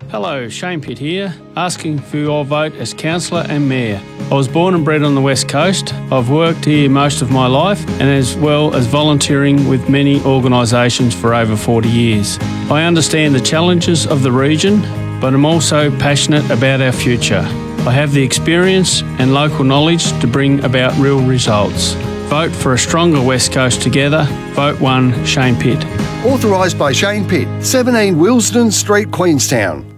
Hello, Shane Pitt here, asking for your vote as Councillor and Mayor. I was born and bred on the West Coast. I've worked here most of my life and as well as volunteering with many organisations for over 40 years. I understand the challenges of the region, but I'm also passionate about our future. I have the experience and local knowledge to bring about real results. Vote for a stronger West Coast together. Vote 1 Shane Pitt. Authorised by Shane Pitt, 17 Wilsden Street, Queenstown.